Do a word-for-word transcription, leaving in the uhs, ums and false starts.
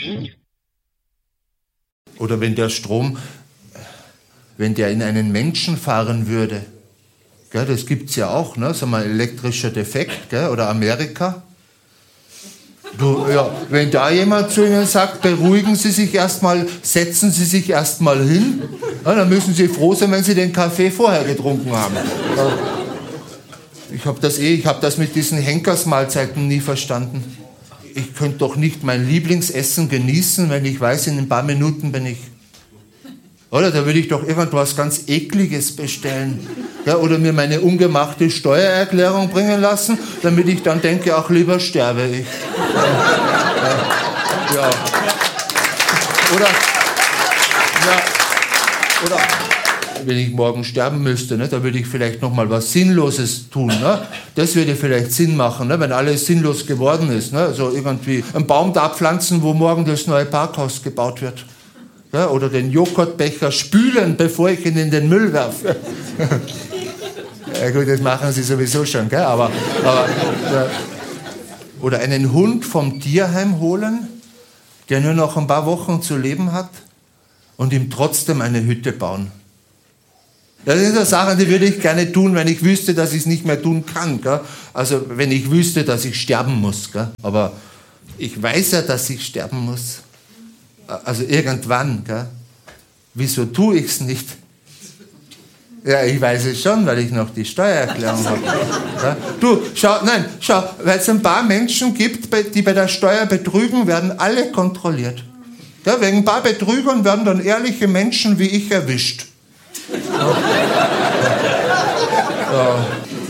Oder wenn der Strom, wenn der in einen Menschen fahren würde. Gell, das gibt es ja auch, ne? Sag mal, elektrischer Defekt, gell? Oder Amerika. Du, ja, wenn da jemand zu Ihnen sagt, beruhigen Sie sich erstmal, setzen Sie sich erstmal hin, ja, dann müssen Sie froh sein, wenn Sie den Kaffee vorher getrunken haben. Ja. Ich habe das eh, ich habe das mit diesen Henkersmahlzeiten nie verstanden. Ich könnte doch nicht mein Lieblingsessen genießen, wenn ich weiß, in ein paar Minuten bin ich... Oder da würde ich doch irgendwas ganz Ekliges bestellen. Ja, oder mir meine ungemachte Steuererklärung bringen lassen, damit ich dann denke, ach, lieber sterbe ich. Ja. Ja. Ja. Oder, ja. Oder wenn ich morgen sterben müsste, ne, da würde ich vielleicht noch mal was Sinnloses tun. Ne? Das würde vielleicht Sinn machen, ne, wenn alles sinnlos geworden ist. Ne? Also irgendwie einen Baum da pflanzen, wo morgen das neue Parkhaus gebaut wird. Ja, oder den Joghurtbecher spülen, bevor ich ihn in den Müll werfe. Ja gut, das machen sie sowieso schon, gell? Aber, aber ja. Oder einen Hund vom Tierheim holen, der nur noch ein paar Wochen zu leben hat und ihm trotzdem eine Hütte bauen. Das sind so Sachen, die würde ich gerne tun, wenn ich wüsste, dass ich es nicht mehr tun kann. Gell? Also wenn ich wüsste, dass ich sterben muss. Gell? Aber ich weiß ja, dass ich sterben muss. Also irgendwann, gell? Wieso tue ich es nicht? Ja, ich weiß es schon, weil ich noch die Steuererklärung habe. Ja? Du, schau, nein, schau, weil es ein paar Menschen gibt, die bei der Steuer betrügen, werden alle kontrolliert. Ja, wegen ein paar Betrügern werden dann ehrliche Menschen wie ich erwischt. Ja. Ja.